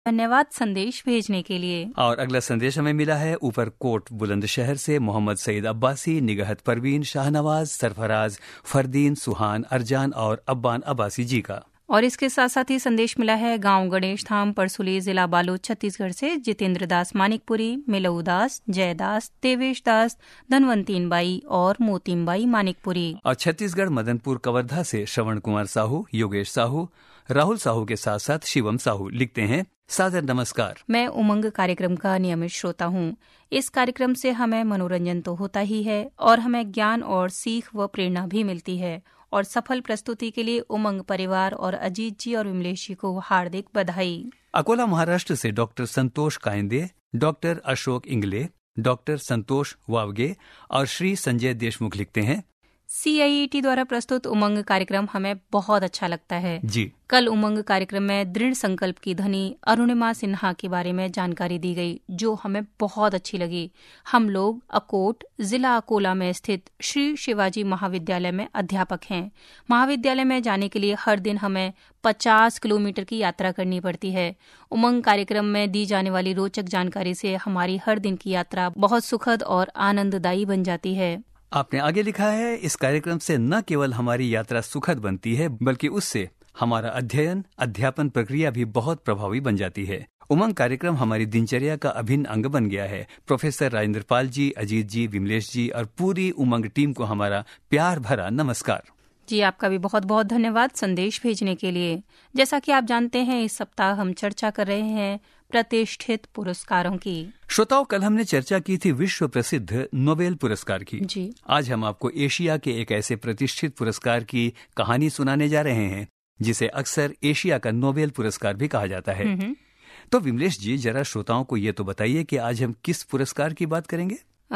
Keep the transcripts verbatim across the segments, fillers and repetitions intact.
धन्यवाद संदेश भेजने के लिए। और अगला संदेश हमें मिला है ऊपरकोट बुलंदशहर से मोहम्मद सईद अब्बासी, निगहत परवीन, शाहनवाज, सरफराज, फरदीन, सुहान, अरजान और अब्बान अब्बासी जी का। और इसके साथ साथ ही संदेश मिला है गांव गणेश धाम परसुली, जिला बालोद, छत्तीसगढ़ से जितेंद्र दास मानिकपुरी, मिलऊ दास, जयदास, देवेश दास, धनवंतीन बाई और मोतीम बाई मानिकपुरी। और छत्तीसगढ़ मदनपुर कवर्धा से श्रवण कुमार साहू, योगेश साहू, राहुल साहू के साथ साथ शिवम साहू लिखते हैं, सादर नमस्कार। मैं उमंग कार्यक्रम का नियमित श्रोता हूँ। इस कार्यक्रम से हमें मनोरंजन तो होता ही है और हमें ज्ञान और सीख व प्रेरणा भी मिलती है। और सफल प्रस्तुति के लिए उमंग परिवार और अजीत जी और विमलेश जी को हार्दिक बधाई। अकोला महाराष्ट्र से डॉक्टर संतोष कायंदे, डॉक्टर अशोक इंगले, डॉक्टर संतोष वावगे और श्री संजय देशमुख लिखते हैं, सी आई ई टी द्वारा प्रस्तुत उमंग कार्यक्रम हमें बहुत अच्छा लगता है जी। कल उमंग कार्यक्रम में दृढ़ संकल्प की धनी अरुणिमा सिन्हा के बारे में जानकारी दी गई, जो हमें बहुत अच्छी लगी। हम लोग अकोट, जिला अकोला में स्थित श्री शिवाजी महाविद्यालय में अध्यापक हैं। महाविद्यालय में जाने के लिए हर दिन हमें पचास किलोमीटर की यात्रा करनी पड़ती है। उमंग कार्यक्रम में दी जाने वाली रोचक जानकारी से हमारी हर दिन की यात्रा बहुत सुखद और आनंददायी बन जाती है। आपने आगे लिखा है, इस कार्यक्रम से न केवल हमारी यात्रा सुखद बनती है, बल्कि उससे हमारा अध्ययन अध्यापन प्रक्रिया भी बहुत प्रभावी बन जाती है। उमंग कार्यक्रम हमारी दिनचर्या का अभिन्न अंग बन गया है। प्रोफेसर राजेंद्र पाल जी, अजीत जी, विमलेश जी और पूरी उमंग टीम को हमारा प्यार भरा नमस्कार। जी, आपका भी बहुत बहुत धन्यवाद संदेश भेजने के लिए। जैसा कि आप जानते हैं, इस सप्ताह हम चर्चा कर रहे हैं प्रतिष्ठित पुरस्कारों की। श्रोताओं, कल हमने चर्चा की थी विश्व प्रसिद्ध नोबेल पुरस्कार की। जी। आज हम आपको एशिया के एक ऐसे प्रतिष्ठित पुरस्कार की कहानी सुनाने जा रहे हैं जिसे अक्सर एशिया का नोबेल पुरस्कार भी कहा जाता है। तो विमलेश जी, जरा श्रोताओं को ये तो बताइए कि आज हम किस पुरस्कार की बात करेंगे?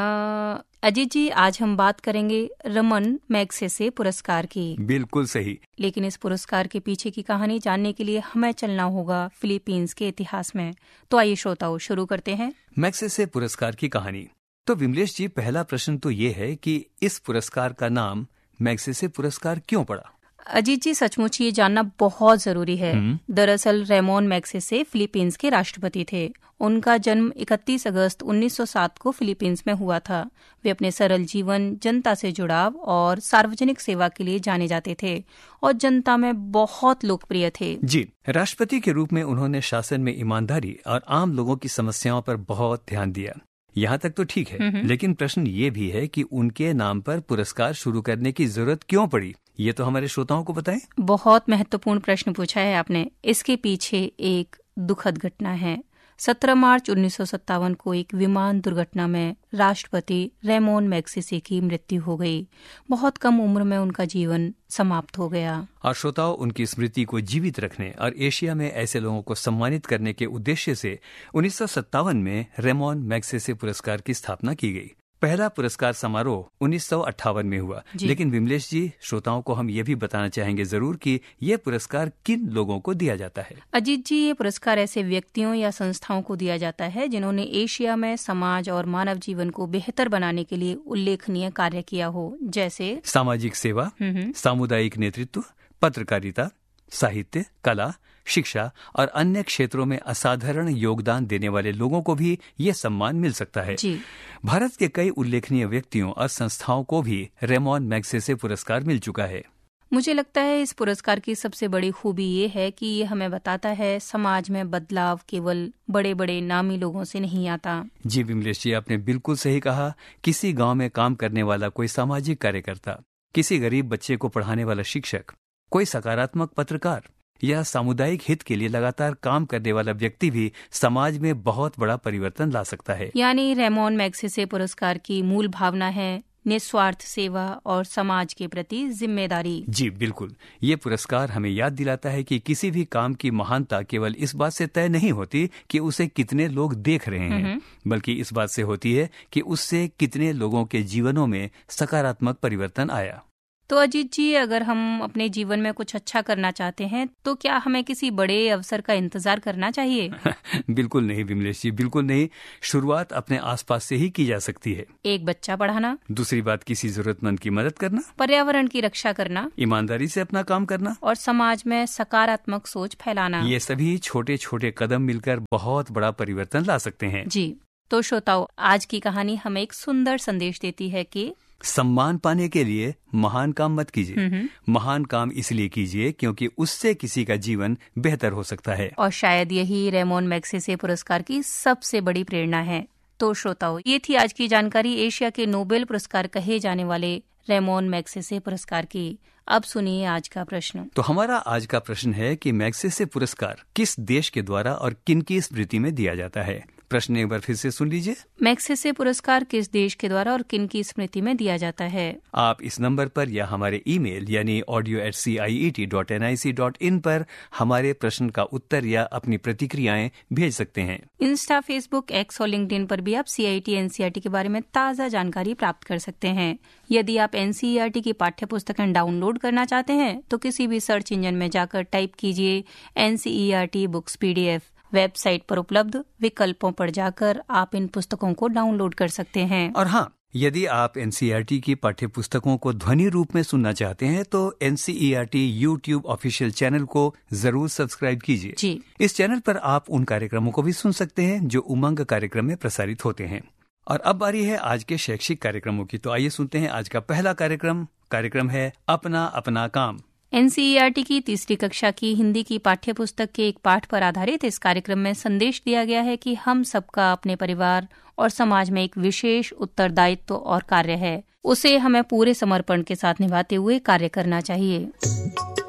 अजीत जी, आज हम बात करेंगे रमन मैग्सेसे पुरस्कार की। बिल्कुल सही। लेकिन इस पुरस्कार के पीछे की कहानी जानने के लिए हमें चलना होगा फिलीपींस के इतिहास में। तो आइए श्रोताओं, शुरू करते हैं मैग्सेसे पुरस्कार की कहानी। तो विमलेश जी, पहला प्रश्न तो ये है कि इस पुरस्कार का नाम मैग्सेसे पुरस्कार क्यों पड़ा? अजीत जी, सचमुच ये जानना बहुत जरूरी है। दरअसल रेमोन मैग्सेसे फिलीपींस के राष्ट्रपति थे। उनका जन्म इकतीस अगस्त उन्नीस सौ सात को फिलीपींस में हुआ था। वे अपने सरल जीवन, जनता से जुड़ाव और सार्वजनिक सेवा के लिए जाने जाते थे और जनता में बहुत लोकप्रिय थे। जी, राष्ट्रपति के रूप में उन्होंने शासन में ईमानदारी और आम लोगों की समस्याओं पर बहुत ध्यान दिया। यहाँ तक तो ठीक है, लेकिन प्रश्न ये भी है कि उनके नाम पर पुरस्कार शुरू करने की जरूरत क्यों पड़ी? ये तो हमारे श्रोताओं को बताएं। बहुत महत्वपूर्ण प्रश्न पूछा है आपने। इसके पीछे एक दुखद घटना है। सत्रह मार्च उन्नीस सौ सत्तावन को एक विमान दुर्घटना में राष्ट्रपति रेमोन मैग्सेसे की मृत्यु हो गई। बहुत कम उम्र में उनका जीवन समाप्त हो गया। और श्रोताओं, उनकी स्मृति को जीवित रखने और एशिया में ऐसे लोगों को सम्मानित करने के उद्देश्य से उन्नीस सौ सत्तावन में रेमोन मैग्सेसे पुरस्कार की स्थापना की गई। पहला पुरस्कार समारोह उन्नीस सौ अट्ठावन में हुआ। लेकिन विमलेश जी, श्रोताओं को हम ये भी बताना चाहेंगे जरूर कि ये पुरस्कार किन लोगों को दिया जाता है? अजीत जी, ये पुरस्कार ऐसे व्यक्तियों या संस्थाओं को दिया जाता है जिन्होंने एशिया में समाज और मानव जीवन को बेहतर बनाने के लिए उल्लेखनीय कार्य किया हो, जैसे सामाजिक सेवा, सामुदायिक नेतृत्व, पत्रकारिता, साहित्य, कला, शिक्षा और अन्य क्षेत्रों में असाधारण योगदान देने वाले लोगों को भी ये सम्मान मिल सकता है। जी। भारत के कई उल्लेखनीय व्यक्तियों और संस्थाओं को भी रेमोन मैग्सेसे पुरस्कार मिल चुका है। मुझे लगता है इस पुरस्कार की सबसे बड़ी खूबी ये है कि ये हमें बताता है समाज में बदलाव केवल बड़े बड़े नामी लोगों से नहीं आता। जी विमलेश जी, आपने बिल्कुल सही कहा। किसी गांव में काम करने वाला कोई सामाजिक कार्यकर्ता, किसी गरीब बच्चे को पढ़ाने वाला शिक्षक, कोई सकारात्मक पत्रकार या सामुदायिक हित के लिए लगातार काम करने वाला व्यक्ति भी समाज में बहुत बड़ा परिवर्तन ला सकता है। यानी रेमोन मैग्सेसे पुरस्कार की मूल भावना है निस्वार्थ सेवा और समाज के प्रति जिम्मेदारी। जी बिल्कुल, ये पुरस्कार हमें याद दिलाता है कि किसी भी काम की महानता केवल इस बात से तय नहीं होती कि उसे कितने लोग देख रहे हैं, बल्कि इस बात से होती है कि उससे कितने लोगों के जीवनों में सकारात्मक परिवर्तन आया। तो अजीत जी, अगर हम अपने जीवन में कुछ अच्छा करना चाहते हैं तो क्या हमें किसी बड़े अवसर का इंतजार करना चाहिए? बिल्कुल नहीं विमलेश जी, बिल्कुल नहीं। शुरुआत अपने आसपास से ही की जा सकती है। एक बच्चा पढ़ाना, दूसरी बात किसी जरूरतमंद की मदद करना, पर्यावरण की रक्षा करना, ईमानदारी से अपना काम करना और समाज में सकारात्मक सोच फैलाना। ये सभी छोटे छोटे कदम मिलकर बहुत बड़ा परिवर्तन ला सकते हैं। जी, तो श्रोताओ, आज की कहानी हमें एक सुंदर संदेश देती है कि सम्मान पाने के लिए महान काम मत कीजिए। महान काम इसलिए कीजिए क्योंकि उससे किसी का जीवन बेहतर हो सकता है। और शायद यही रेमोन मैग्सेसे पुरस्कार की सबसे बड़ी प्रेरणा है। तो श्रोताओ, ये थी आज की जानकारी एशिया के नोबेल पुरस्कार कहे जाने वाले रेमोन मैग्सेसे पुरस्कार की। अब सुनिए आज का प्रश्न। तो हमारा आज का प्रश्न है कि मैग्सेसे पुरस्कार किस देश के द्वारा और किन की स्मृति में दिया जाता है? प्रश्न एक बार फिर से सुन लीजिए। मैग्सेसे पुरस्कार किस देश के द्वारा और किन की स्मृति में दिया जाता है? आप इस नंबर पर या हमारे ईमेल यानी audio eight C I E T dot N I C dot in पर हमारे प्रश्न का उत्तर या अपनी प्रतिक्रियाएं भेज सकते हैं। इंस्टा, फेसबुक, एक्स और लिंक्डइन पर भी आप सी I T N C E R T के बारे में ताज़ा जानकारी प्राप्त कर सकते हैं। यदि आप N C E R T की पाठ्य पुस्तकें डाउनलोड करना चाहते हैं तो किसी भी सर्च इंजन में जाकर टाइप कीजिए N C E R T books P D F. Website पर उपलब्ध विकल्पों पर जाकर आप इन पुस्तकों को डाउनलोड कर सकते हैं। और हाँ, यदि आप N C E R T की पाठ्य पुस्तकों को ध्वनि रूप में सुनना चाहते हैं तो N C E R T YouTube official channel को जरूर सब्सक्राइब कीजिए। जी, इस चैनल पर आप उन कार्यक्रमों को भी सुन सकते हैं जो उमंग कार्यक्रम में प्रसारित होते हैं। और अब बारी है आज के शैक्षिक कार्यक्रमों की। तो आइए सुनते हैं आज का पहला कार्यक्रम। कार्यक्रम है अपना अपना काम। N C E R T की तीसरी कक्षा की हिंदी की पाठ्य पुस्तक के एक पाठ पर आधारित इस कार्यक्रम में संदेश दिया गया है कि हम सबका अपने परिवार और समाज में एक विशेष उत्तरदायित्व और कार्य है। उसे हमें पूरे समर्पण के साथ निभाते हुए कार्य करना चाहिए।